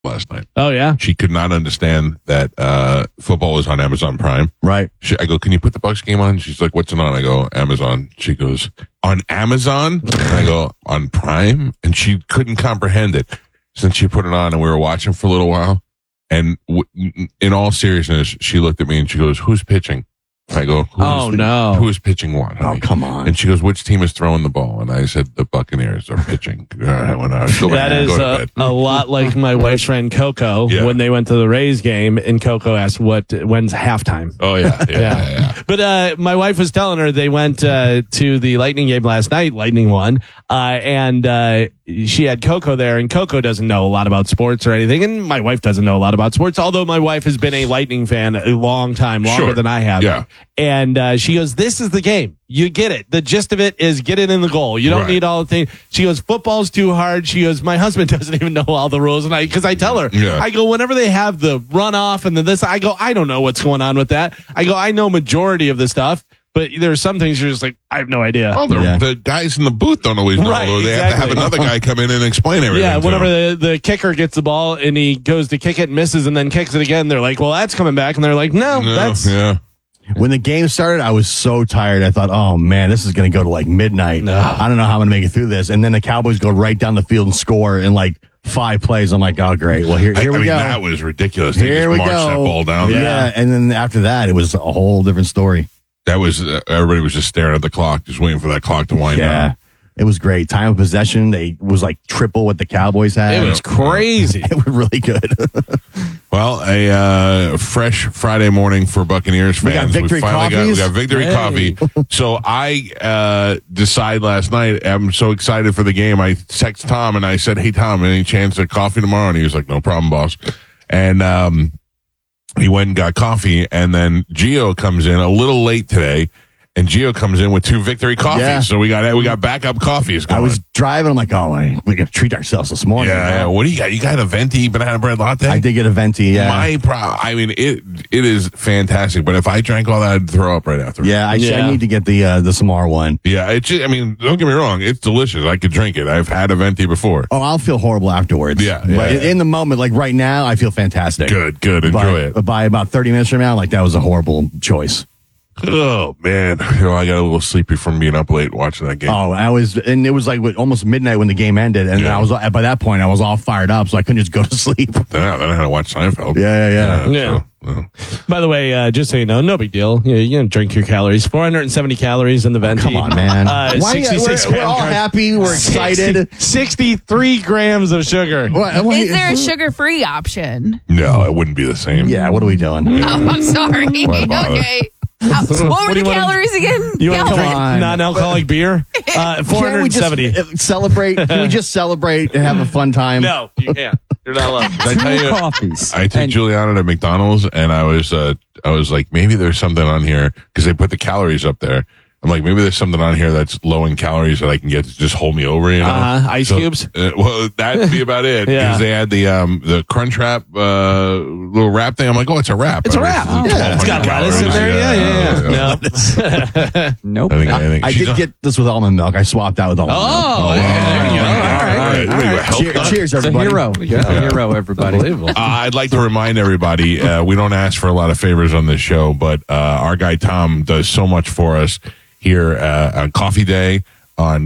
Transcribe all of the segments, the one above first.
last night. Oh, yeah? She could not understand that football was on Amazon Prime. Right. I go, can you put the Bucks game on? She's like, what's it on? I go, Amazon. She goes, on Amazon? And I go, on Prime? And she couldn't comprehend it. Since she put it on and we were watching for a little while. And in all seriousness, she looked at me and she goes, who's pitching? I go, who is pitching what? Oh, come on. And she goes, which team is throwing the ball? And I said, the Buccaneers are pitching. That is a lot like my wife's friend Coco when they went to the Rays game, and Coco asked, when's halftime? Oh, yeah. But my wife was telling her they went to the Lightning game last night. Lightning won. And she had Coco there, and Coco doesn't know a lot about sports or anything. And my wife doesn't know a lot about sports, although my wife has been a Lightning fan a long time, longer than I have. Yeah. And she goes, this is the game. You get it. The gist of it is get it in the goal. You don't need all the things. She goes, football's too hard. She goes, my husband doesn't even know all the rules. And because I tell her, I go, whenever they have the runoff and this, I go, I don't know what's going on with that. I go, I know majority of the stuff. But there are some things you're just like, I have no idea. Oh, the guys in the booth don't always know. Right, they have to have another guy come in and explain everything. Yeah, whenever the kicker gets the ball and he goes to kick it and misses and then kicks it again, they're like, well, that's coming back. And they're like, no that's... Yeah. When the game started, I was so tired. I thought, oh, man, this is going to go to like midnight. I don't know how I'm going to make it through this. And then the Cowboys go right down the field and score in like 5 plays. I'm like, oh, great. Well, here we go. That was ridiculous. Here they just we marched go. that ball down. Yeah, and then after that, it was a whole different story. That was everybody was just staring at the clock, just waiting for that clock to wind down. It was great. Time of possession, it was like triple what the Cowboys had. It was crazy. It was really good. Well, a fresh Friday morning for Buccaneers fans. We got Victory Coffee. So I decided last night, I'm so excited for the game. I text Tom and I said, hey, Tom, any chance of coffee tomorrow? And he was like, no problem, boss. And he went and got coffee, and then Gio comes in a little late today, and Gio comes in with 2 Victory coffees. Yeah. So we got backup coffees going. I was driving. I'm like, oh, we got to treat ourselves this morning. Yeah. What do you got? You got a venti banana bread latte? I did get a venti. Yeah. I mean, it is fantastic. But if I drank all that, I'd throw up right after. Yeah. I need to get the Samar one. Yeah. I mean, don't get me wrong. It's delicious. I could drink it. I've had a venti before. Oh, I'll feel horrible afterwards. Yeah. But in the moment, like right now, I feel fantastic. Good. Enjoy it. By about 30 minutes from now, like that was a horrible choice. Oh man, I got a little sleepy from being up late watching that game. Oh, and it was like almost midnight when the game ended, and I was by that point I was all fired up, so I couldn't just go to sleep. Then I had to watch Seinfeld. Yeah. By the way, just so you know, no big deal. You can drink your calories. 470 calories in the venti. Come on, man. 66 we're all happy. We're excited. 63 grams of sugar. Is there a sugar-free option? No, it wouldn't be the same. Yeah, what are we doing? Oh, I'm sorry. Okay. What were the calories again? You want to drink non-alcoholic beer? 470. Can we just celebrate and have a fun time? No, you can't. You're not allowed. I tell you, coffees. I took Juliana to McDonald's, and I was like, maybe there's something on here because they put the calories up there. I'm like, maybe there's something on here that's low in calories that I can get to just hold me over, you know? Ice cubes? Well, that'd be about it. Because they had the Crunch Wrap little wrap thing. I'm like, oh, it's a wrap. It's a wrap. It's got lettuce in there. Yeah. Nope. I did get this with almond milk. I swapped out with almond milk. Oh, there you go. All right. Cheers, It's a everybody. hero, everybody. Unbelievable. I'd like to remind everybody, we don't ask for a lot of favors on this show, but our guy Tom does so much for us here on Coffee Day, on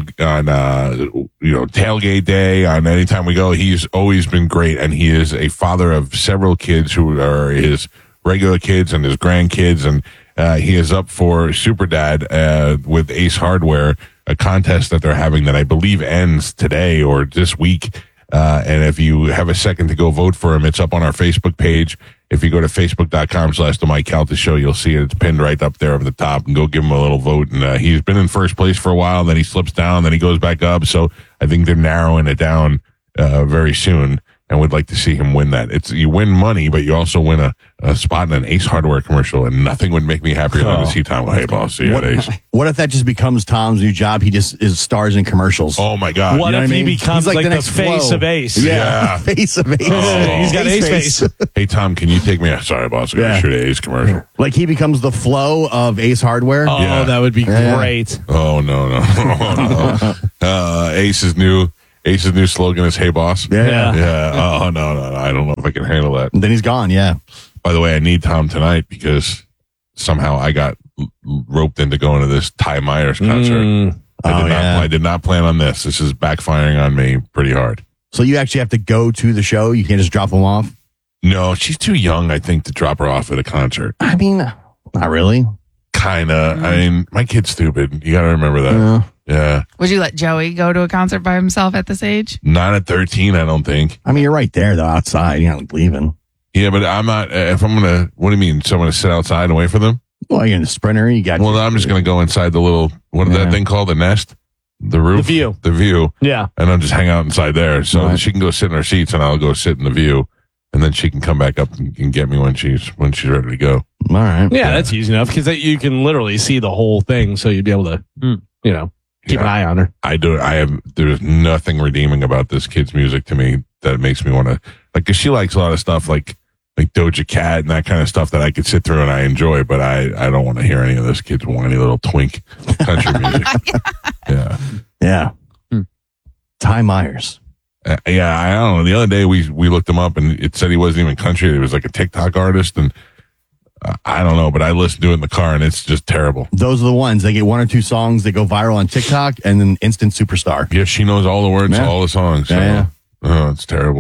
tailgate day, on anytime we go. He's always been great, and he is a father of several kids who are his regular kids and his grandkids, and he is up for Super Dad with Ace Hardware, a contest that they're having that I believe ends today or this week. And if you have a second to go vote for him, it's up on our Facebook page. If you go to facebook.com/The Mike Calta Show, you'll see it. It's pinned right up there at the top, and go give him a little vote. And he's been in first place for a while, then he slips down, then he goes back up. So I think they're narrowing it down very soon, and would like to see him win that. You win money, but you also win a spot in an Ace Hardware commercial, and nothing would make me happier than to see Tom. Hey, boss, see you at Ace. What if that just becomes Tom's new job? He just stars in commercials. Oh my God! What if he becomes like the face of Ace? Yeah, face of Ace. He's got Ace face. Hey Tom, can you take me? Sorry, boss. I got to shoot an Ace commercial. Like he becomes the Flo of Ace Hardware. Oh, that would be great. Oh no. Ace's new Ace's new slogan is "Hey, boss." Yeah. Yeah. Oh no. I don't know if I can handle that. And then he's gone. Yeah. By the way, I need Tom tonight because somehow I got roped into going to this Ty Myers concert. I did not plan on this. This is backfiring on me pretty hard. So you actually have to go to the show. You can't just drop them off. No, she's too young, I think, to drop her off at a concert. I mean, not really. Kinda. I mean, my kid's stupid. You got to remember that. Yeah. Would you let Joey go to a concert by himself at this age? Not at 13, I don't think. I mean, you're right there, though, outside. You're not leaving. Yeah, but I'm not. If I'm gonna, what do you mean? So I'm gonna sit outside and wait for them? Well, you're in the Sprinter. You got. Well, I'm just gonna go inside the little. What is that thing called? The nest, the roof, the view. Yeah, and I'll just hang out inside there, so she can go sit in her seats, and I'll go sit in the view, and then she can come back up and get me when she's ready to go. All right. Yeah, that's easy enough because you can literally see the whole thing, so you'd be able to, keep an eye on her. I do. There's nothing redeeming about this kid's music to me that makes me want to because she likes a lot of stuff like Doja Cat and that kind of stuff that I could sit through and I enjoy, but I don't want to hear any of this kid's whiny little twink country music. Yeah. Ty Myers. I don't know. The other day we looked him up and it said he wasn't even country. He was like a TikTok artist and I don't know, but I listened to it in the car and it's just terrible. Those are the ones. They get one or two songs that go viral on TikTok and then instant superstar. Yeah, she knows all the words to all the songs. So. Oh, it's terrible.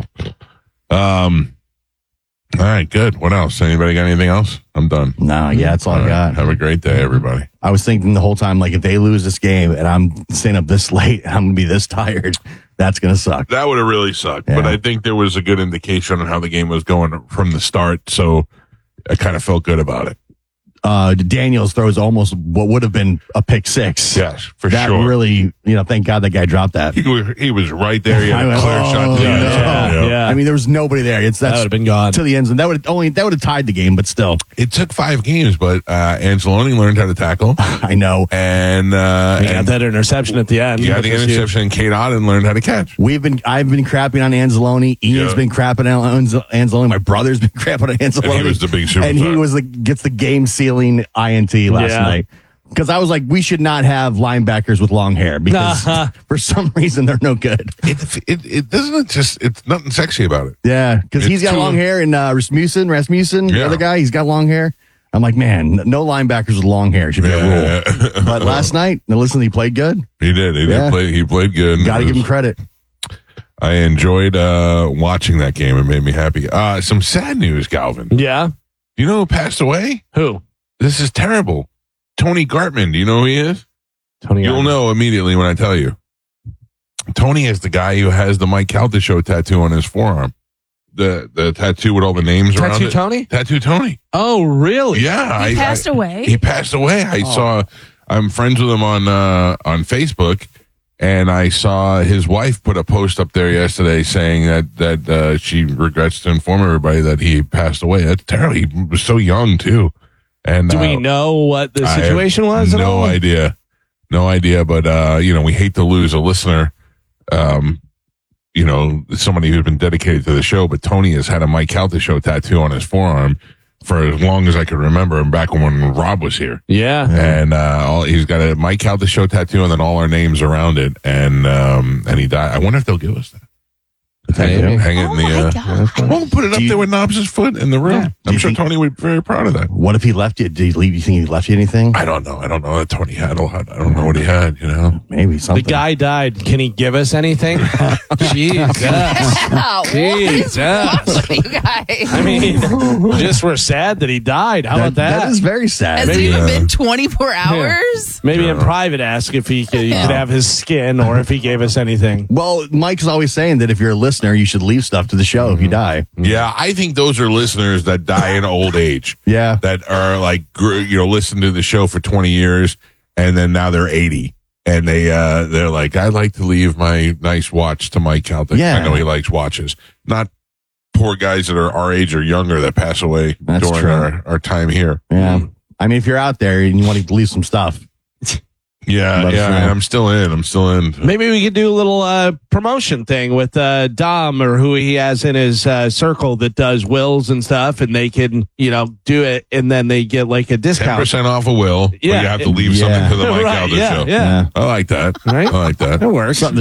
All right, good. What else? Anybody got anything else? I'm done. No, that's all I got. Have a great day, everybody. I was thinking the whole time, if they lose this game and I'm staying up this late and I'm going to be this tired, that's going to suck. That would have really sucked. Yeah. But I think there was a good indication on how the game was going from the start, so I kind of felt good about it. Daniels throws almost what would have been a pick six. Yes, for that sure. That really, thank God that guy dropped that. He was right there. He had a clear shot to the end zone. Yeah. I mean, there was nobody there. That would have been gone to the end zone. That would have tied the game, but still, it took 5 games. But Anzalone learned how to tackle. I know, and he got that interception at the end. He got the interception. And Kate Otten learned how to catch. I've been crapping on Anzalone. Ian's been crapping on Anzalone. My brother's been crapping on Anzalone. And he was the big superstar. And he gets the game sealing INT last night. Because I was like, we should not have linebackers with long hair because for some reason they're no good. It doesn't it's nothing sexy about it. Yeah, because he's got long hair and Rasmussen, the other guy, he's got long hair. I'm like, man, no linebackers with long hair should be a rule. But last night, listen, he played good. He did. He played good. Got to give him credit. I enjoyed watching that game. It made me happy. Some sad news, Galvin. Yeah. You know who passed away? Who? This is terrible. Tony Gartman. Do you know who he is? You'll know immediately when I tell you. Tony is the guy who has the Mike Calta Show tattoo on his forearm. The tattoo with all the names around it. Tattoo Tony. Oh, really? Yeah. He passed away? He passed away. I'm friends with him on Facebook, and I saw his wife put a post up there yesterday saying that she regrets to inform everybody that he passed away. That's terrible. He was so young, too. And do we know what the situation was at all? No idea. But, we hate to lose a listener, somebody who's been dedicated to the show. But Tony has had a Mike Calta Show tattoo on his forearm for as long as I can remember, and back when Rob was here. Yeah. And he's got a Mike Calta Show tattoo and then all our names around it. And he died. I wonder if they'll give us that. Hang it in the. Well, put it up there with Knobs' foot in the room. Yeah. I'm sure Tony would be very proud of that. What if he left you? Did he leave? You think he left you anything? I don't know. That Tony had a lot. I don't know what he had. Maybe something. The guy died. Can he give us anything? Jesus. Jesus. You guys? I mean, just we're sad that he died. How about that? That is very sad. Has it even been 24 hours? Maybe in private, ask if he could have his skin or if he gave us anything. Well, Mike's always saying that if you're a listener, you should leave stuff to the show if you die. Yeah, I think those are listeners that die in old age. Yeah. That are listen to the show for 20 years and then now they're 80. And they're like, I'd like to leave my nice watch to Mike Calta. Yeah. I know he likes watches. Not poor guys that are our age or younger that pass away during our time here. Yeah. I mean, if you're out there and you want to leave some stuff. Yeah, I'm still in. Maybe we could do a little promotion thing with Dom or who he has in his circle that does wills and stuff, and they can, do it, and then they get like a discount. 10% off a will, but you have to leave something to the Mike Calta show. Yeah. I like that. Right? I like that. It works. Something is like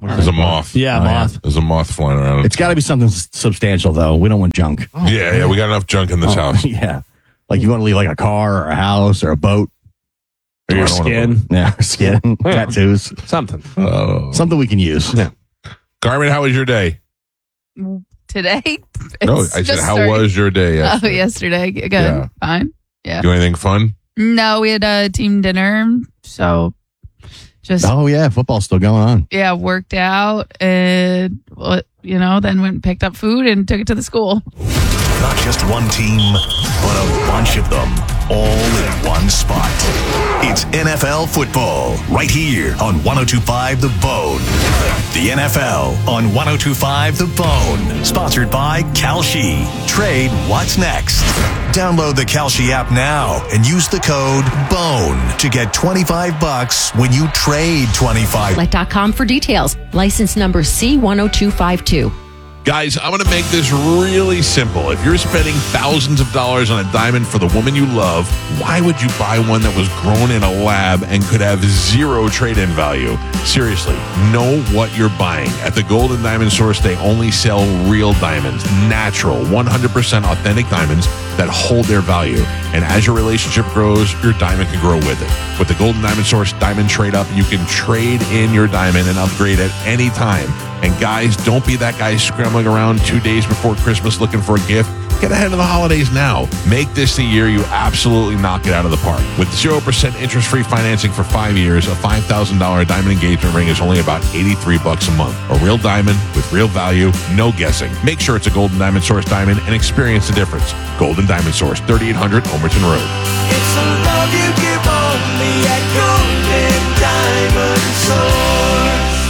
There's a moth. Yeah, moth. There's a moth flying around. It's got to be something substantial, though. We don't want junk. Yeah, we got enough junk in this house. Yeah. Like you want to leave like a car or a house or a boat. Or your skin. Yeah, skin. Tattoos. Something. Something we can use. Yeah. Carmen, how was your day? Today? No, I said, how was your day yesterday? Oh, yesterday. Good. Yeah. Fine. Yeah. Do anything fun? No, we had a team dinner. So just, Oh, yeah. Football's still going on. yeah, worked out and, then went and picked up food and took it to the school. Not just one team, but a bunch of them, all in one spot. It's NFL football, right here on 102.5 The Bone. The NFL on 102.5 The Bone. Sponsored by Kalshi. Trade what's next. Download the Kalshi app now and use the code BONE to get $25 when you trade $25. Let.com for details. License number C10252. Guys, I'm going to make this really simple. If you're spending thousands of dollars on a diamond for the woman you love, why would you buy one that was grown in a lab and could have zero trade-in value? Seriously, know what you're buying. At the Gold and Diamond Source, they only sell real diamonds, natural, 100% authentic diamonds that hold their value. And as your relationship grows, your diamond can grow with it. With the Gold and Diamond Source Diamond Trade Up, you can trade in your diamond and upgrade at any time. And guys, don't be that guy scrambling around 2 days before Christmas looking for a gift. Get ahead of the holidays now. Make this the year you absolutely knock it out of the park. With 0% interest-free financing for 5 years, a $5,000 diamond engagement ring is only about $83 a month. A real diamond with real value, no guessing. Make sure it's a Golden Diamond Source diamond and experience the difference. Golden Diamond Source, 3800 Omerton Road. It's a love you give only at Golden Diamond Source.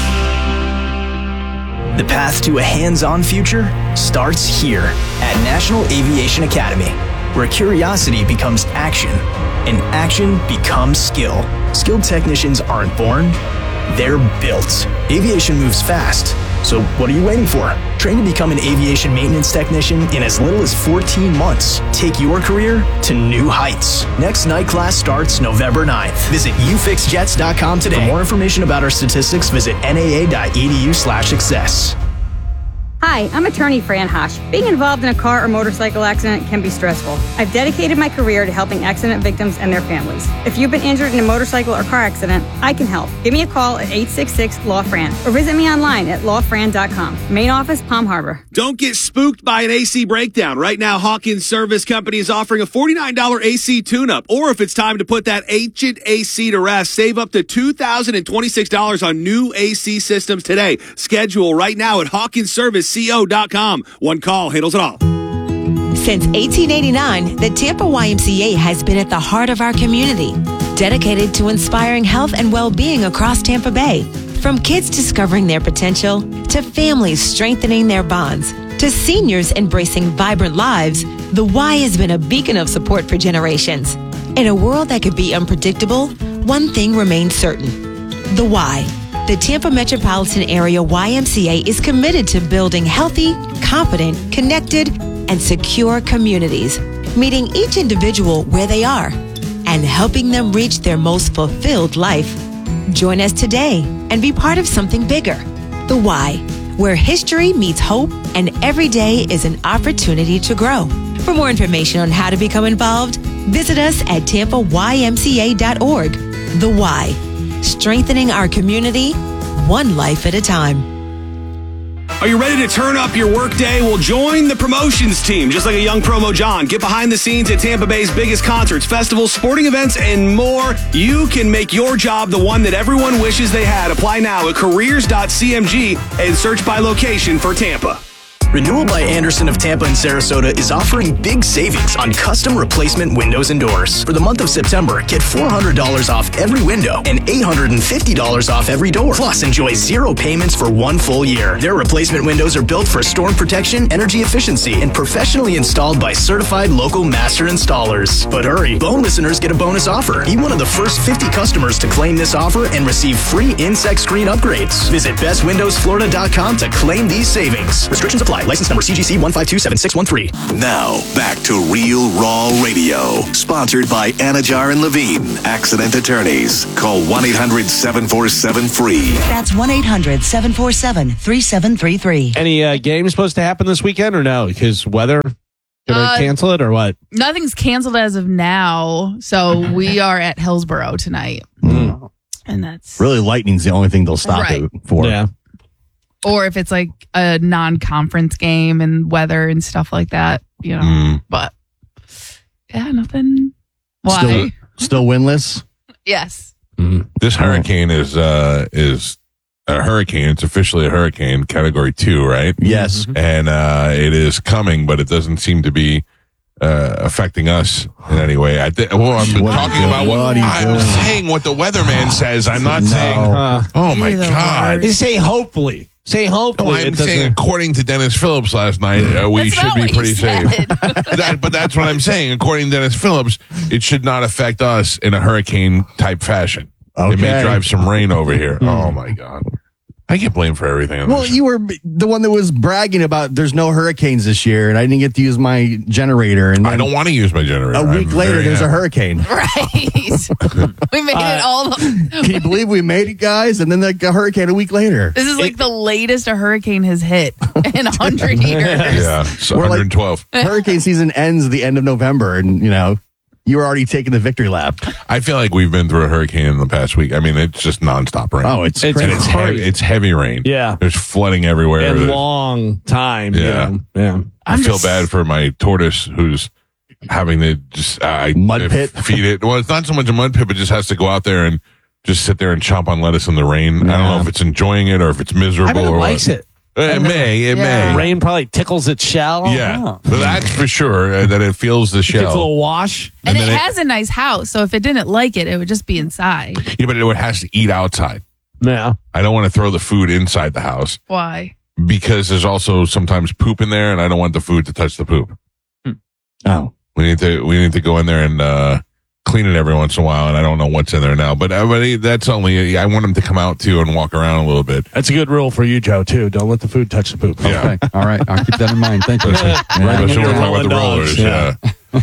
The path to a hands-on future starts here at National Aviation Academy, where curiosity becomes action and action becomes skill. Skilled technicians aren't born, they're built. Aviation moves fast, so what are you waiting for? Train to become an aviation maintenance technician in as little as 14 months. Take your career to new heights. Next night class starts November 9th. Visit ufixjets.com today. For more information about our statistics, visit naa.edu/success. Hi, I'm attorney Fran Hosh. Being involved in a car or motorcycle accident can be stressful. I've dedicated my career to helping accident victims and their families. If you've been injured in a motorcycle or car accident, I can help. Give me a call at 866-LAW-FRAN or visit me online at lawfran.com. Main office, Palm Harbor. Don't get spooked by an AC breakdown. Right now, Hawkins Service Company is offering a $49 AC tune-up. Or if it's time to put that ancient AC to rest, save up to $2,026 on new AC systems today. Schedule right now at HawkinsServiceCO.com. One call handles it all. Since 1889, the Tampa YMCA has been at the heart of our community, dedicated to inspiring health and well-being across Tampa Bay. From kids discovering their potential, to families strengthening their bonds, to seniors embracing vibrant lives, the Y has been a beacon of support for generations. In a world that could be unpredictable, one thing remains certain: the Y. The Tampa Metropolitan Area YMCA is committed to building healthy, confident, connected, and secure communities, meeting each individual where they are and helping them reach their most fulfilled life. Join us today and be part of something bigger. The Y, where history meets hope and every day is an opportunity to grow. For more information on how to become involved, visit us at tampaymca.org. The Y, strengthening our community, one life at a time. Are you ready to turn up your workday? Well, join the promotions team, just like a young Promo John. Get behind the scenes at Tampa Bay's biggest concerts, festivals, sporting events, and more. You can make your job the one that everyone wishes they had. Apply now at careers.cmg and search by location for Tampa. Renewal by Anderson of Tampa and Sarasota is offering big savings on custom replacement windows and doors. For the month of September, get $400 off every window and $850 off every door. Plus, enjoy 0 payments for 1 full year. Their replacement windows are built for storm protection, energy efficiency, and professionally installed by certified local master installers. But hurry, Bone listeners get a bonus offer. Be one of the first 50 customers to claim this offer and receive free insect screen upgrades. Visit bestwindowsflorida.com to claim these savings. Restrictions apply. apply. License number CGC 1527613. Now, back to Real Raw Radio. Sponsored by Anajar and Levine, accident attorneys. Call 1-800-747-FREE. That's 1-800-747-3733. Any games supposed to happen this weekend or no? Because weather, gonna cancel it or what? Nothing's canceled as of now. So we are at Hillsborough tonight. And that's really lightning's the only thing they'll stop Right. it for. Yeah. or if it's like a non-conference game and weather and stuff like that, you know. But yeah, nothing. Why? Still winless? Yes. This hurricane is a hurricane. It's officially a hurricane, Category 2, right? Yes. And it is coming, but it doesn't seem to be affecting us in any way. I'm talking about what I'm saying. What the weatherman says. I'm not saying. Oh my God! You say hopefully. Say hopefully. No, I'm saying according to Dennis Phillips last night, we should be pretty safe. But that's what I'm saying. According to Dennis Phillips, it should not affect us in a hurricane type fashion. Okay. It may drive some rain over here. Oh my God! I get blamed for everything. Well, you were the one that was bragging about there's no hurricanes this year, and I didn't get to use my generator. And I don't want to use my generator. A week later, there's a hurricane. Right. We made it all. Can you believe we made it, guys? And then the hurricane a week later. This is like the latest a hurricane has hit in 100 years. Yeah, so 112. Hurricane season ends the end of November, and you were already taking the victory lap. I feel like we've been through a hurricane in the past week. I mean, it's just nonstop rain. Oh, it's crazy. It's heavy rain. Yeah. There's flooding everywhere. And long time. Yeah. Yeah. I feel bad for my tortoise who's having to just mud pit feed it. Well, it's not so much a mud pit, but just has to go out there and just sit there and chomp on lettuce in the rain. I don't know if it's enjoying it or if it's miserable. I bet it or likes what. it. It may. Rain probably tickles its shell. Yeah. But that's for sure that it feels the shell. Gets a little wash. And it has a nice house, so if it didn't like it, it would just be inside. Yeah, but it has to eat outside. Yeah. I don't want to throw the food inside the house Why? because there's also sometimes poop in there, and I don't want the food to touch the poop. Oh. We need to go in there and clean it every once in a while, and I don't know what's in there now. But that's only I want him to come out too and walk around a little bit. That's a good rule for you, Joe, too. Don't let the food touch the poop. Yeah. Okay. All right. I'll keep that in mind. Thank you. Especially when we're talking about the rollers. Yeah.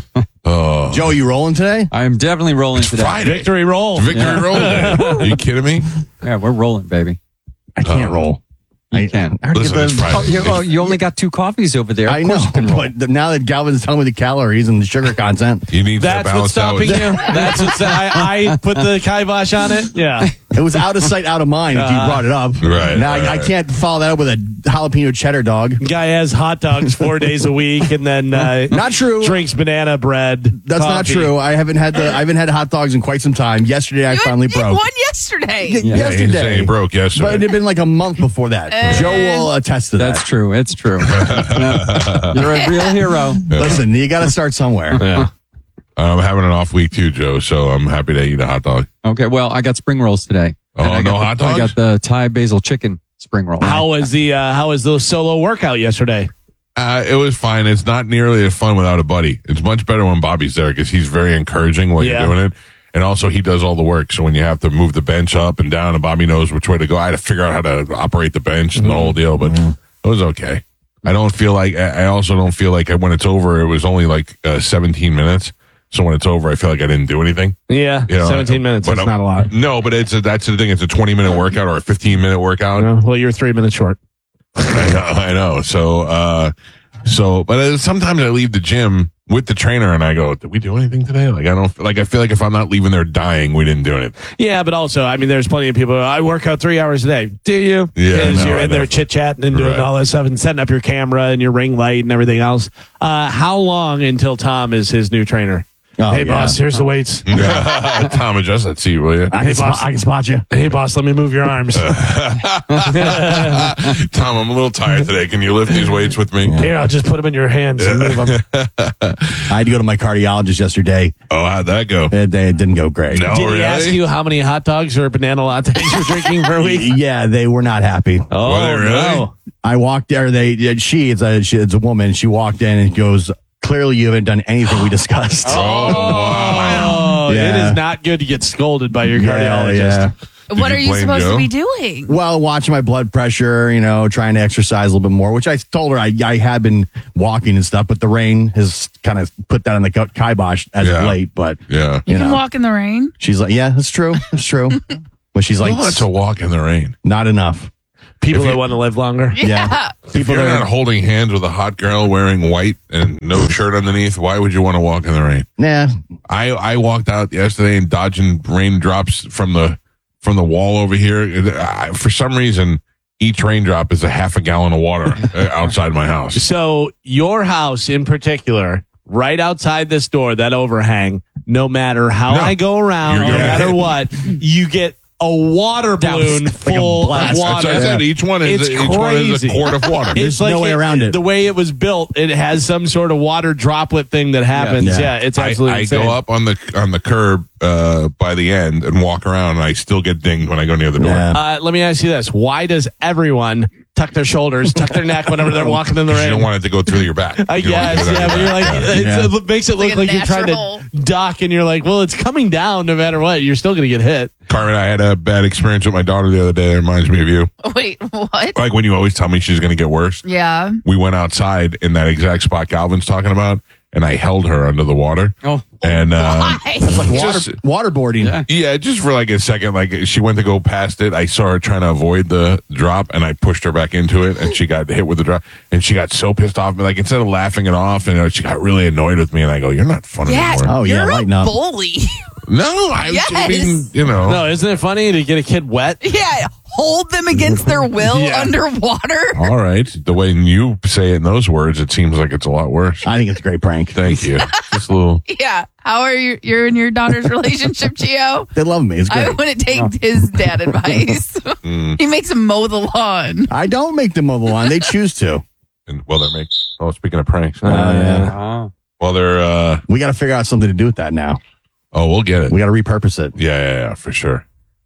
Oh. Joe, you rolling today? I'm definitely rolling today. Friday. Victory roll. Victory roll day. Are you kidding me? Yeah, we're rolling, baby. I can't roll. You can. Listen, it's Friday. You only got 2 coffees over there. I know, but now that Galvin's telling me the calories and the sugar content, You need That's to what's balance out. stopping you. That's what's I put the kibosh on it. Yeah. it was out of sight, out of mind. If you brought it up, Right, now right, I right. can't follow that up with a jalapeno cheddar dog. Guy has hot dogs 4 days a week and then Not true. drinks banana bread. That's not coffee. true. I haven't had hot dogs in quite some time. Yesterday, I finally You broke. won yesterday. Yeah, he's Yesterday, saying he broke yesterday. but it had been like a month before that. Joe will attest to that. That's true. It's true. You're a real hero. Listen, you got to start somewhere. Yeah. I'm having an off week too, Joe, so I'm happy to eat a hot dog. Okay. Well, I got spring rolls today. Oh, And no hot dogs? I got the Thai basil chicken spring roll. How was the solo workout yesterday? It was fine. It's not nearly as fun without a buddy. It's much better when Bobby's there because he's very encouraging while you're doing it. And also, he does all the work. So when you have to move the bench up and down, and Bobby knows which way to go, I had to figure out how to operate the bench and the whole deal. But it was okay. I also don't feel like when it's over, it was only like 17 minutes. So when it's over, I feel like I didn't do anything. Yeah, 17 minutes. That's not a lot. No, but that's the thing. It's a 20-minute workout or a 15-minute workout. Well, you're 3 minutes short. I know. But sometimes I leave the gym with the trainer and I go, did we do anything today? I feel like if I'm not leaving there dying, we didn't do anything. Yeah, but also, I mean, there's plenty of people. I work out 3 hours a day. Do you? Yeah, Because you're in there chit chatting and doing all that stuff and setting up your camera and your ring light and everything else. How long until Tom is his new trainer? Oh, Hey, yeah. boss, here's the weights. Tom, adjust that seat, will you? I can spot you. Hey, boss, let me move your arms. Tom, I'm a little tired today. Can you lift these weights with me? Here, I'll just put them in your hands and move them. I had to go to my cardiologist yesterday. Oh, how'd that go? It didn't go great. No, Did he really? ask you how many hot dogs or banana lattes you're drinking per week? Yeah, they were not happy. Oh, Were they really? no. I walked there. It's a woman. She walked in and goes, clearly you haven't done anything we discussed. Oh, wow. It Yeah. is not good to get scolded by your cardiologist. Yeah. What you are you blame supposed Joe? to be doing? Well, watching my blood pressure, trying to exercise a little bit more, which I told her I had been walking and stuff, but the rain has kind of put that on the kibosh as of late. But Yeah. You can walk in the rain. she's like, yeah, that's true. That's true. But she's like, Who wants to walk in the rain? not enough. People If you- that want to live longer. Yeah. If you're not holding hands with a hot girl wearing white and no shirt underneath, why would you want to walk in the rain? Nah. I walked out yesterday and dodging raindrops from the wall over here. For some reason, each raindrop is a half a gallon of water outside my house. So your house in particular, right outside this door, that overhang, no matter how I go around, no matter what, you get a water balloon full of water. That's I said, each one is a quart of water. There's no way around it. The way it was built, it has some sort of water droplet thing that happens. Yeah, it's absolutely insane. I go up on the curb by the end and walk around, and I still get dinged when I go near the door. Let me ask you this: why does everyone tuck their shoulders, tuck their neck whenever they're walking in the rain? You don't want it to go through your back. I guess, but you're like, it makes it look like you're trying to duck, and you're like, well, it's coming down no matter what. You're still going to get hit. Carmen, I had a bad experience with my daughter the other day. That reminds me of you. Wait, what? Like when you always tell me she's going to get worse. Yeah. We went outside in that exact spot Galvin's talking about, and I held her under the water. Oh. And It's like waterboarding. Yeah, just for like a second. Like she went to go past it. I saw her trying to avoid the drop, and I pushed her back into it, and she got hit with the drop. And she got so pissed off. Like instead of laughing it off, and she got really annoyed with me. And I go, "You're not funny anymore." Oh yeah, You're lighten a up. bully. No, I Yes. mean, No, isn't it funny to get a kid wet? Yeah. Hold them against their will underwater. All right. The way you say it in those words, it seems like it's a lot worse. I think it's a great prank. Thank you. Just a little. Yeah. How are you and your daughter's relationship, Gio? They love me. It's great. I wouldn't take his dad advice. He makes him mow the lawn. I don't make them mow the lawn. They choose to. And well, they're making. Oh, speaking of pranks. Yeah. Well, they're. We got to figure out something to do with that now. Oh, we'll get it. We got to repurpose it. Yeah, for sure.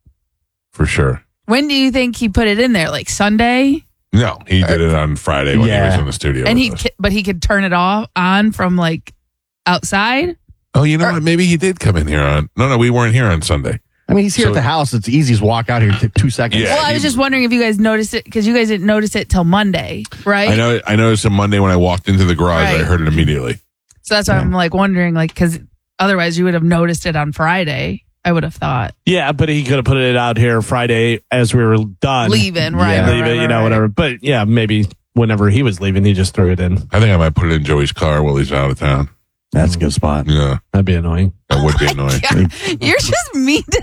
For sure. When do you think he put it in there? Like Sunday? No, he did it on Friday when he was in the studio. And with us. but he could turn it on from like outside? Oh, you know what? Maybe he did come in here on. No, we weren't here on Sunday. I mean, he's here So- at the house. It's easy to walk out here in 2 seconds. Yeah. Well, I was just wondering if you guys noticed it because you guys didn't notice it till Monday, right? I noticed on Monday when I walked into the garage, I Right. heard it immediately. So that's why I'm like wondering, like, because otherwise you would have noticed it on Friday. I would have thought. Yeah, but he could have put it out here Friday as we were done. Leaving, right, Yeah, right, leave right, it, right. whatever. But yeah, maybe whenever he was leaving, he just threw it in. I think I might put it in Joey's car while he's out of town. That's a good spot. Yeah, that'd be annoying. That would be annoying. Yeah, you're just mean to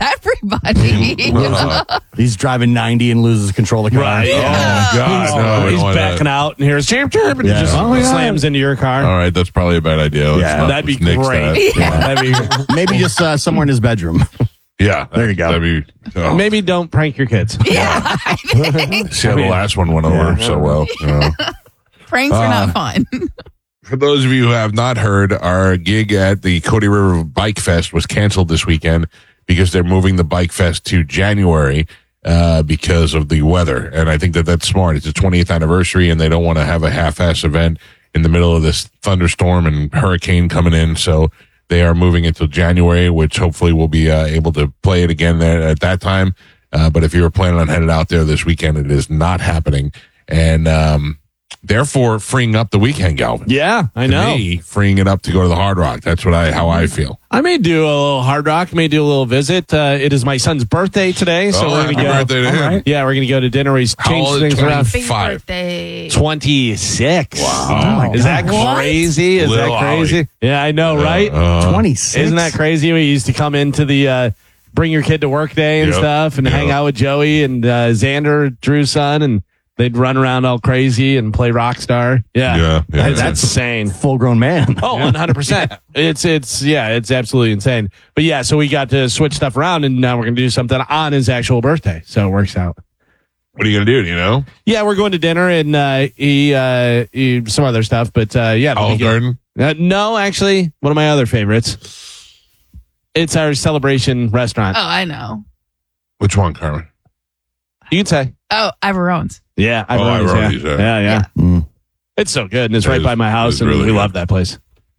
everybody. He's driving 90 and loses control of the car. Right. Yeah. Oh, God. No, I He's don't want backing that. out and here's chirp, chirp, and Yeah. he just slams into your car. All right, that's probably a bad idea. Let's not that'd be nix great. that. Yeah. That'd be Maybe just somewhere in his bedroom. Yeah, There you go. That'd be. Oh. Maybe don't prank your kids. Yeah. See how the last one went over so well. You know? Pranks are not fun. For those of you who have not heard, our gig at the Cody River Bike Fest was canceled this weekend because they're moving the Bike Fest to January because of the weather. And I think that's smart. It's the 20th anniversary, and they don't want to have a half-ass event in the middle of this thunderstorm and hurricane coming in. So they are moving it till January, which hopefully we'll be able to play it again there at that time. But if you were planning on heading out there this weekend, it is not happening. And therefore, freeing up the weekend, Galvin. Yeah, I know. To me, freeing it up to go to the Hard Rock. That's how I feel. I may do a little Hard Rock, may do a little visit. It is my son's birthday today, so we're going to happy go. birthday to him. Yeah, we're going to go to dinner. He's How changed old is things around. 25? Birthday. 26. Wow. Is that What? crazy? Is Little that crazy? Ollie. Yeah, I know, right? 26. Isn't that crazy? We used to come into the bring your kid to work day and Yep. stuff and Yep. hang out with Joey and Xander, Drew's son, and they'd run around all crazy and play Rockstar. Yeah. That's insane. Full grown man. Oh, 100%. It's absolutely insane. But yeah, so we got to switch stuff around and now we're going to do something on his actual birthday. So it works out. What are you going to do? Do you know? Yeah, we're going to dinner and he some other stuff, but yeah. Olive Garden? No, actually, one of my other favorites. It's our celebration restaurant. Oh, I know. Which one, Carmen? You can say. Oh, Ivarone's. Yeah, Ivarone's, yeah. Yeah. Mm. It's so good, and it's It right is- by my it house, is and really we good. love that place.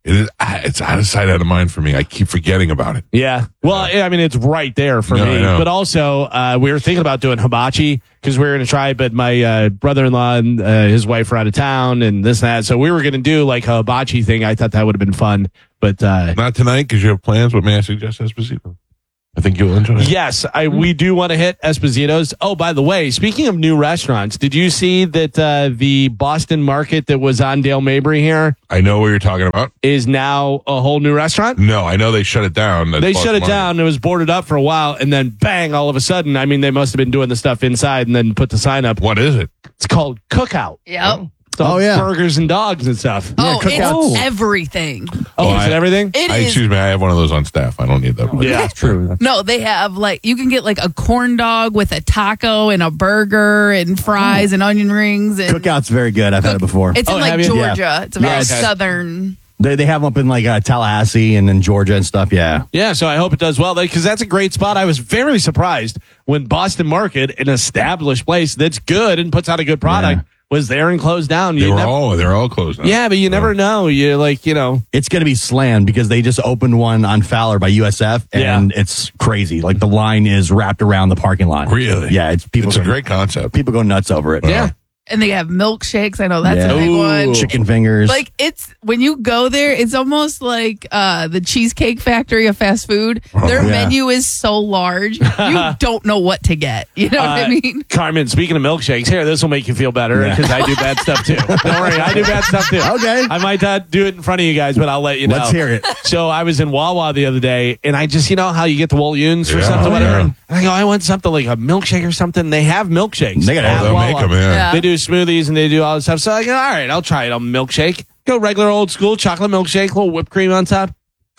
It is. It's out of sight, out of mind for me. I keep forgetting about it. Yeah. Well, I mean, it's right there for me. But also, we were thinking about doing hibachi because we were going to try it, but my brother-in-law and his wife are out of town and this and that. So we were going to do like a hibachi thing. I thought that would have been fun. But not tonight because you have plans. But may I suggest Esposito? I think you'll enjoy it. Yes, we do want to hit Esposito's. Oh, by the way, speaking of new restaurants, did you see that the Boston Market that was on Dale Mabry here? I know what you're talking about. Is now a whole new restaurant? No, I know they shut it down. They shut it down. It was boarded up for a while, and then bang, all of a sudden, I mean, they must have been doing the stuff inside and then put the sign up. What is it? It's called Cookout. Yep. Burgers and dogs and stuff. Oh, it's everything. Oh, is it everything? Excuse me, I have one of those on staff. I don't need that. Yeah, that's true. No, they have you can get like a corn dog with a taco and a burger and fries and onion rings. And Cookout's very good. I've had it before. It's in like Georgia. Yeah. It's a very southern. They have them up in like Tallahassee and in Georgia and stuff. Yeah. Yeah. So I hope it does well because that's a great spot. I was very surprised when Boston Market, an established place that's good and puts out a good product, was there and closed down. They're all closed down. Yeah, but you never know. You it's going to be slammed because they just opened one on Fowler by USF, and it's crazy. Like the line is wrapped around the parking lot. Really? Yeah, it's a great concept. People go nuts over it. Yeah. And they have milkshakes. I know that's a big one. Chicken fingers. Like it's when you go there, it's almost like the Cheesecake Factory of fast food. Their menu is so large, you don't know what to get. You know what I mean? Carmen, speaking of milkshakes, here, this will make you feel better because I do bad stuff too. Don't worry, I do bad stuff too. Okay. I might not do it in front of you guys, but I'll let you know. Let's hear it. So I was in Wawa the other day, and I just, how you get the Wollions or something, whatever. And I go, I want something like a milkshake or something. They have milkshakes. They they'll make them, They do smoothies and they do all this stuff. So I go, all right, I'll try it. I'll milkshake. Go regular old school chocolate milkshake, little whipped cream on top.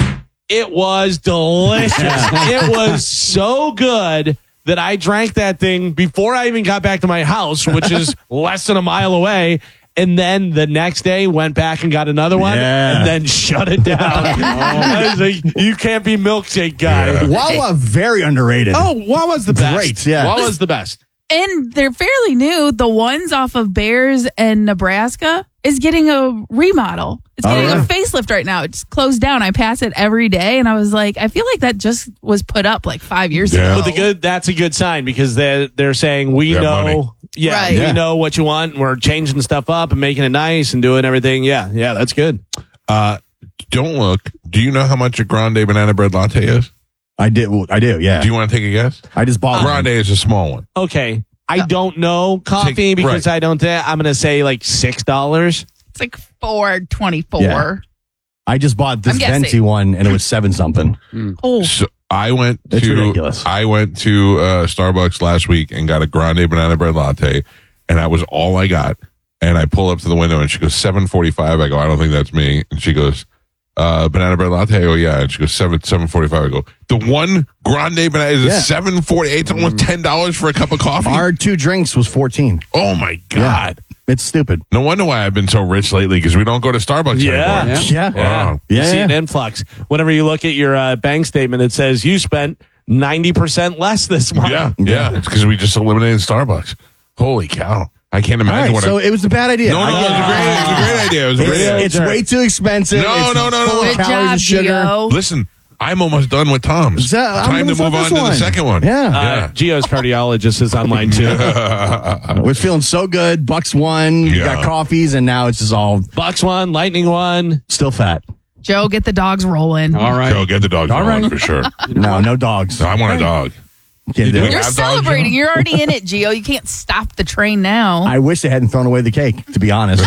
It was delicious. It was so good that I drank that thing before I even got back to my house, which is less than a mile away. And then the next day went back and got another one and then shut it down. I was like, you can't be milkshake guy. Wawa, very underrated. Oh, Wawa's the best. Great, yeah. Wawa's the best. And they're fairly new. The ones off of Bears and Nebraska is getting a remodel. It's getting a facelift right now. It's closed down. I pass it every day, and I was like, I feel like that just was put up like 5 years ago. But that's a good sign because they're saying we know. Money. Yeah, we know what you want. And we're changing stuff up and making it nice and doing everything. Yeah, that's good. Don't look. Do you know how much a grande banana bread latte is? I do, yeah. Do you want to take a guess? I just bought grande is a small one. Okay. I don't know coffee because I don't. I'm going to say like $6. It's like $4.24. Yeah. I just bought this venti one and it was 7 something. Oh. So I went to ridiculous. Starbucks last week and got a grande banana bread latte, and that was all I got. And I pull up to the window and she goes $7.45. I go, I don't think that's me. And she goes, banana bread latte. I go, yeah. And she goes $7.45. I go, the one grande banana is $7.48. It's almost $10 for a cup of coffee. Our 2 drinks was $14. Oh my God. Yeah. It's stupid. No wonder why I've been so rich lately because we don't go to Starbucks anymore. Yeah. You see an influx. Whenever you look at your bank statement, it says you spent 90% less this month. Yeah. It's because we just eliminated Starbucks. Holy cow. I can't imagine so it was a bad idea. No, it was a great idea. It was a great idea. It's way too expensive. No. Good job, sugar. Gio. Listen, I'm almost done with Tom's. Time to move on to the second one. Yeah. Gio's cardiologist is online too. We're feeling so good. Bucks won. We got coffees, and now it's just all Bucks won, Lightning won. Still fat. Joe, get the dogs rolling. All right. Joe, get the dogs rolling for sure. No dogs. No, I want a dog. Can't do it. You're celebrating. You're already in it, Gio. You can't stop the train now. I wish they hadn't thrown away the cake, to be honest.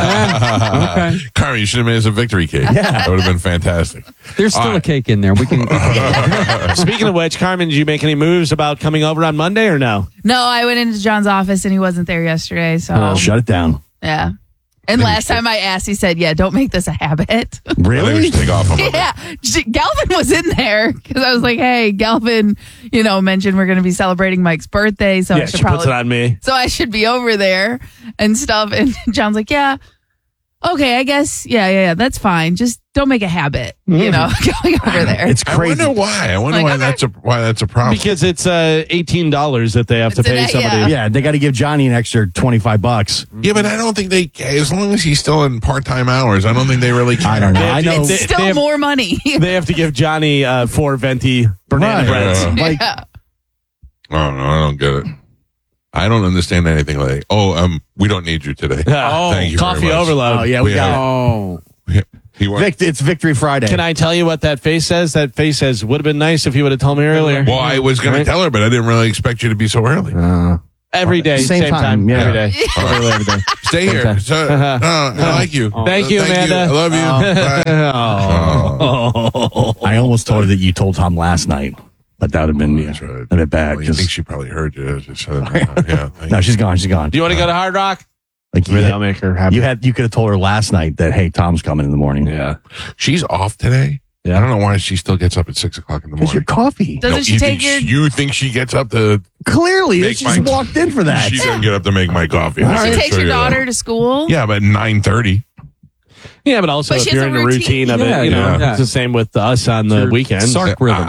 Okay. Carmen, you should have made us a victory cake. That would have been fantastic. There's still a cake in there. We can. Speaking of which, Carmen, did you make any moves about coming over on Monday or no? No, I went into John's office and he wasn't there yesterday. So Shut it down. yeah. And last time I asked, he said, "Yeah, don't make this a habit." Really? We should take off on Monday. Yeah, Galvin was in there because I was like, "Hey, Galvin, mentioned we're going to be celebrating Mike's birthday, so I should she puts it on me. So I should be over there and stuff." And John's like, "Yeah, Okay, I guess, yeah, that's fine. Just don't make a habit, going over there. It's crazy. I wonder why. Why that's a problem. Because it's $18 that they have to pay somebody. Yeah, they got to give Johnny an extra $25. Yeah, but I don't think they. As long as he's still in part-time hours, I don't think they really care. I don't know. I know. It's still more money. They have to give Johnny 4 venti banana breads. Like, I don't know. I don't get it. I don't understand anything like, we don't need you today. Thank you coffee very much. overload. Oh, yeah, we got it. It's Victory Friday. Can I tell you what that face says? That face says, would have been nice if you would have told me earlier. Well, I was going to tell her, but I didn't really expect you to be so early. Every day, same time. Yeah. Every day. Every day. Stay here. So, I like you. Thank you, Amanda. I love you. Bye. I almost told her that you told Tom last night. But that would have been a bit bad. Well, I think she probably heard you. No, she's gone. She's gone. Do you want to go to Hard Rock? Like Maybe I'll make her happy. You could have told her last night that, hey, Tom's coming in the morning. Yeah. She's off today. Yeah. I don't know why she still gets up at 6 o'clock in the morning. Because your coffee. Doesn't she take your... You think she gets up to... Clearly, she just walked in for that. She doesn't get up to make my coffee. She takes your daughter to school? Yeah, but 9:30. Yeah, but also if you're in the routine of it, it's the same with us on the weekends. Sark rhythm.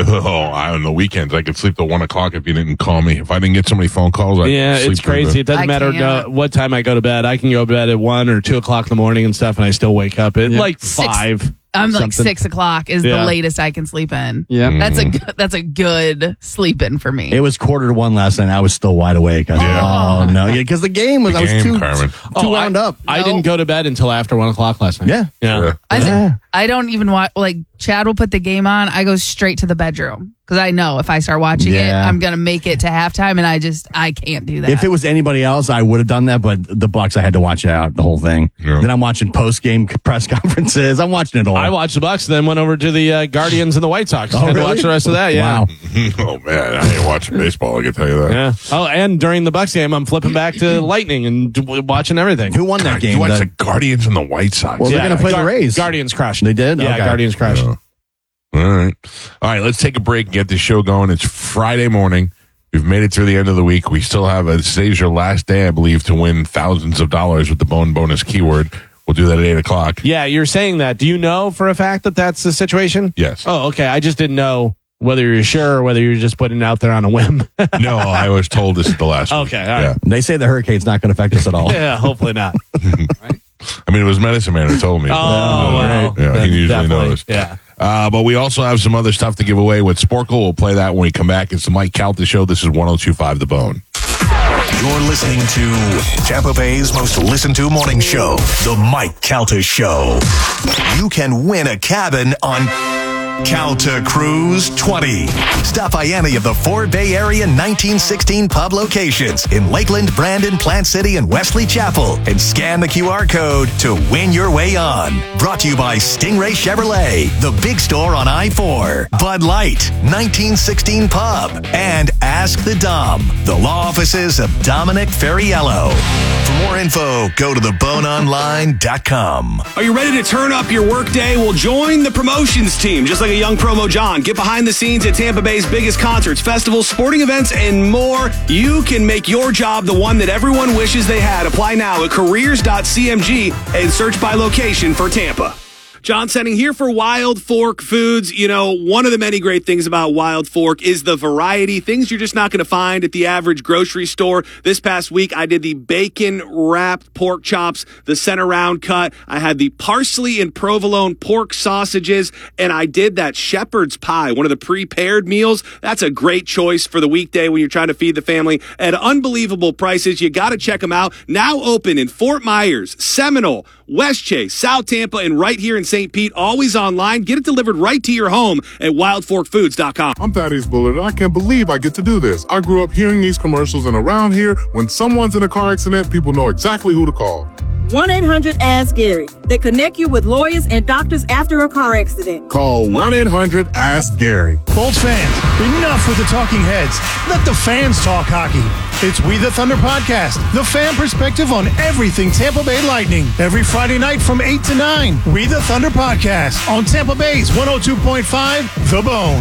On the weekends, I could sleep till 1 o'clock if you didn't call me. If I didn't get so many phone calls, it's crazy. It doesn't matter what time I go to bed. I can go to bed at 1 or 2 o'clock in the morning and stuff, and I still wake up at like 5. I'm like 6 o'clock is the latest I can sleep in. Yeah, that's a good sleep in for me. It was 1:45 last night. I was still wide awake. I was like, oh no, because the game was too wound up. I didn't go to bed until after 1 o'clock last night. Yeah. I don't even watch. Like Chad will put the game on. I go straight to the bedroom because I know if I start watching it, I'm gonna make it to halftime, and I can't do that. If it was anybody else, I would have done that. But the Bucks, I had to watch it out the whole thing. Yeah. Then I'm watching post game press conferences. I'm watching it all. I watched the Bucks, then went over to the Guardians and the White Sox. Had to watch the rest of that. Yeah. Wow. Oh man, I ain't watching baseball. I can tell you that. Yeah. Oh, and during the Bucks game, I'm flipping back to Lightning and watching everything. Who won that game? You watched the Guardians and the White Sox. Well, they're gonna play the Rays. Guardians crushed. They did. Yeah, okay. Guardians crushed. Yeah. All right. Let's take a break and get this show going. It's Friday morning. We've made it through the end of the week. We still have today's your last day, I believe, to win thousands of dollars with the Bone Bonus keyword. We'll do that at 8 o'clock. Yeah, you're saying that. Do you know for a fact that that's the situation? Yes. Oh, okay. I just didn't know whether you're sure or whether you're just putting it out there on a whim. No, I was told this is the last Okay, week. all right. Yeah. They say the hurricane's not going to affect us at all. Yeah, hopefully not. I mean, it was Medicine Man who told me. Wow. Yeah, he usually Definitely. knows. Yeah. But we also have some other stuff to give away with Sporkle. We'll play that when we come back. It's the Mike Calta Show. This is 102.5 The Bone. You're listening to Tampa Bay's most listened to morning show, The Mike Calta Show. You can win a cabin on Calta Cruise 20. Stop by any of the 4 Bay Area 1916 pub locations in Lakeland, Brandon, Plant City, and Wesley Chapel and scan the QR code to win your way on. Brought to you by Stingray Chevrolet, the big store on I-4, Bud Light, 1916 Pub, and Ask the Dom, the law offices of Dominic Ferriello. For more info, go to theboneonline.com. Are you ready to turn up your workday? Well, join the promotions team, just like a young promo John. Get behind the scenes at Tampa Bay's biggest concerts, festivals, sporting events, and more. You can make your job the one that everyone wishes they had. Apply now at careers.cmg and search by location for Tampa. John Senning here for Wild Fork Foods. You know, one of the many great things about Wild Fork is the variety. Things you're just not going to find at the average grocery store. This past week, I did the bacon-wrapped pork chops, the center round cut. I had the parsley and provolone pork sausages, and I did that shepherd's pie, one of the prepared meals. That's a great choice for the weekday when you're trying to feed the family at unbelievable prices. You got to check them out. Now open in Fort Myers, Seminole, West Chase, South Tampa, and right here in St. Pete, always online. Get it delivered right to your home at wildforkfoods.com. I'm Thaddeus Bullard, and I can't believe I get to do this. I grew up hearing these commercials, and around here, when someone's in a car accident, people know exactly who to call. 1-800-ASK-GARY. They connect you with lawyers and doctors after a car accident. Call 1-800-ASK-GARY. Bolts fans, enough with the talking heads. Let the fans talk hockey. It's We the Thunder Podcast, the fan perspective on everything Tampa Bay Lightning. Every Friday night from 8 to 9. We the Thunder Podcast on Tampa Bay's 102.5 The Bone.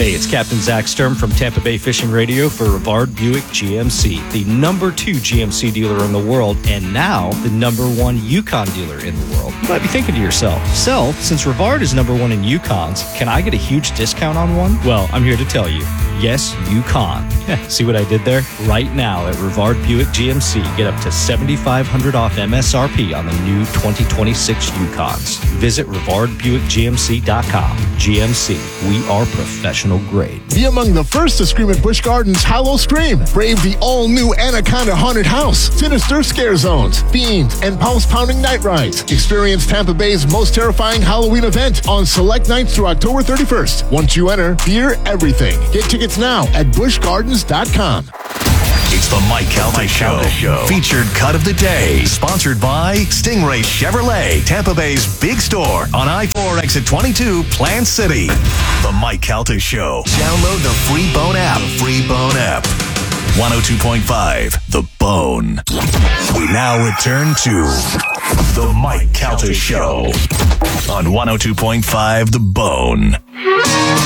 Hey, it's Captain Zach Sturm from Tampa Bay Fishing Radio for Rivard Buick GMC, the #2 GMC dealer in the world, and now the #1 Yukon dealer in the world. You might be thinking to yourself, Sel, since Rivard is #1 in Yukons, can I get a huge discount on one? Well, I'm here to tell you. Yes, Yukon. See what I did there? Right now at Rivard Buick GMC, get up to $7,500 off MSRP on the new 2026 Yukons. Visit RivardBuickGMC.com. GMC, we are professional grade. Be among the first to scream at Busch Gardens Hollow Scream. Brave the all-new Anaconda Haunted House, sinister scare zones, fiends, and pulse-pounding night rides. Experience Tampa Bay's most terrifying Halloween event on select nights through October 31st. Once you enter, fear everything. Get tickets now at BuschGardens.com. It's the Mike Calta Show. Featured cut of the day. Sponsored by Stingray Chevrolet, Tampa Bay's big store on I-4 exit 22, Plant City. The Mike Calta Show. Download the free Bone app. 102.5, The Bone. We now return to the Mike Calta Show on 102.5, The Bone.